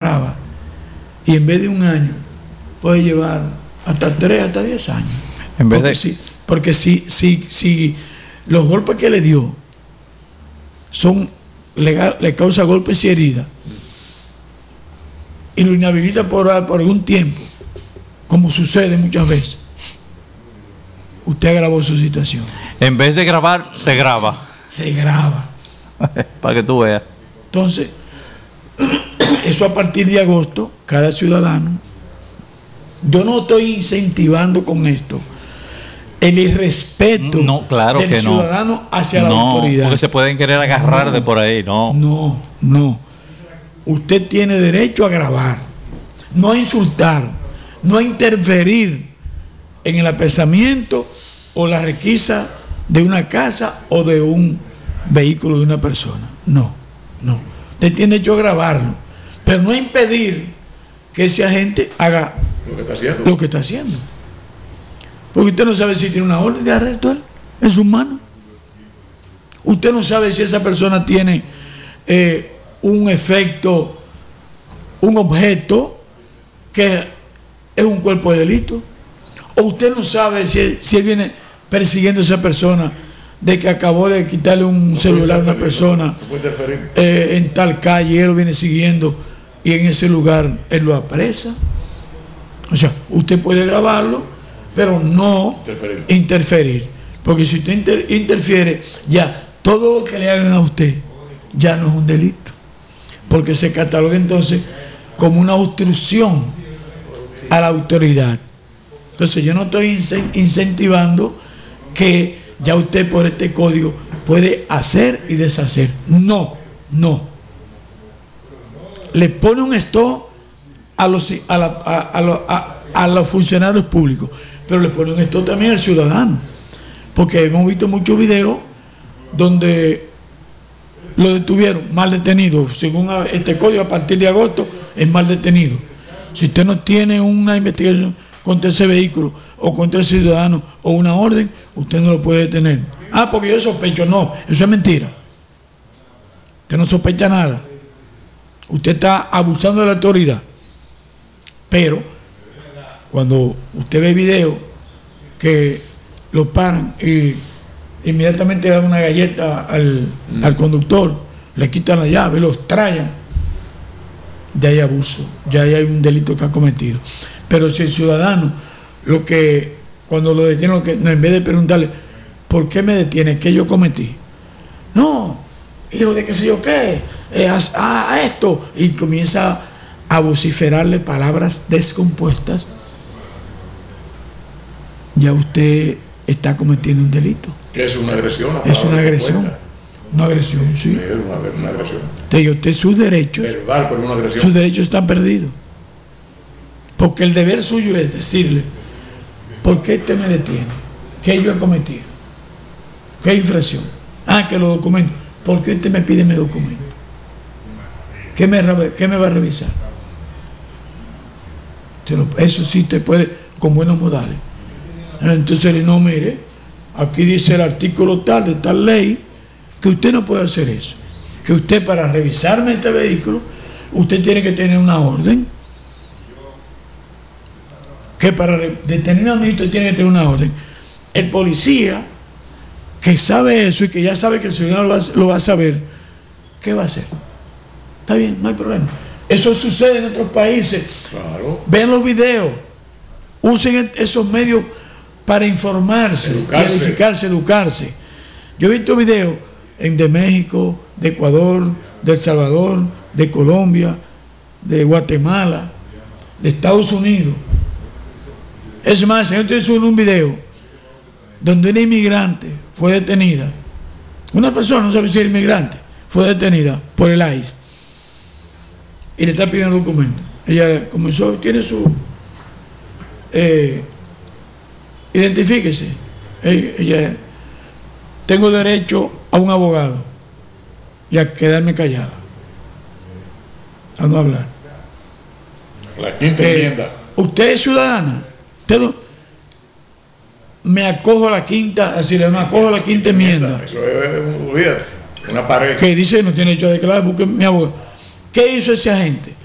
graba y en vez de 1 año puede llevar hasta 3, hasta 10 años. Porque si los golpes que le dio le causa golpes y heridas y lo inhabilita por algún tiempo, como sucede muchas veces, usted agravó su situación. En vez de grabar, se graba. Se graba. Para que tú veas. Entonces, eso a partir de agosto, cada ciudadano, yo no estoy incentivando con esto el irrespeto del ciudadano hacia la autoridad. Porque se pueden querer agarrar de por ahí, No. Usted tiene derecho a grabar, no a insultar, no a interferir en el apresamiento o la requisa de una casa o de un vehículo de una persona. No. Usted tiene derecho a grabarlo, pero no a impedir que ese agente haga lo que está haciendo. Porque usted no sabe si tiene una orden de arresto en sus manos. Usted no sabe si esa persona tiene un efecto, un objeto que es un cuerpo de delito. O usted no sabe si él viene persiguiendo a esa persona de que acabó de quitarle un celular a una persona en tal calle, él lo viene siguiendo y en ese lugar él lo apresa. O sea, usted puede grabarlo, pero no interferir. Porque si usted interfiere, ya todo lo que le hagan a usted ya no es un delito, porque se cataloga entonces como una obstrucción a la autoridad. Entonces yo no estoy incentivando que ya usted por este código puede hacer y deshacer. No. Le pone un stop a los funcionarios públicos, pero le pone un stop también al ciudadano, porque hemos visto muchos videos donde lo detuvieron, mal detenido. Según este código, a partir de agosto es mal detenido. Si usted no tiene una investigación contra ese vehículo o contra ese ciudadano o una orden, usted no lo puede detener. Porque yo sospecho. No, eso es mentira. Usted no sospecha nada. Usted está abusando de la autoridad. Pero cuando usted ve videos que lo paran y inmediatamente le dan una galleta al conductor, le quitan la llave, lo extrayan, ya hay abuso, ya hay un delito que ha cometido. Pero si el ciudadano, cuando lo detiene, en vez de preguntarle, ¿por qué me detiene? ¿Qué yo cometí? No, hijo de qué sé yo qué, esto, y comienza a vociferarle palabras descompuestas, ya usted está cometiendo un delito. ¿Qué es una agresión? Es una agresión. Una agresión, sí. Es una agresión. Entonces usted, sus derechos, verbal, pero una agresión. Sus derechos están perdidos. Porque el deber suyo es decirle, ¿por qué usted me detiene? ¿Qué yo he cometido? ¿Qué infracción? Que los documentos. ¿Por qué usted me pide mi documento? ¿Qué me va a revisar? Eso sí usted puede, con buenos modales. Entonces, no, mire, aquí dice el artículo tal de tal ley que usted no puede hacer eso. Que usted, para revisarme este vehículo, usted tiene que tener una orden. Que para detener a mí usted tiene que tener una orden. El policía que sabe eso y que ya sabe que el ciudadano lo va a saber, ¿qué va a hacer? Está bien, no hay problema. Eso sucede en otros países. Claro. Vean los videos, usen esos medios para informarse, edificarse, educarse. Yo he visto videos de México, de Ecuador, de El Salvador, de Colombia, de Guatemala, de Estados Unidos. Es más, yo te subo un video donde una inmigrante fue detenida. Una persona, no sabe si es inmigrante, fue detenida por el ICE y le está pidiendo documentos. Ella comenzó, tiene su identifíquese. Ella, tengo derecho a un abogado y a quedarme callada, a no hablar. La quinta enmienda. Usted es ciudadana. Me acojo a la quinta, así me acojo a la quinta enmienda. Eso es una pared. Que dice no tiene derecho a declarar, busque mi abogado. ¿Qué hizo ese agente?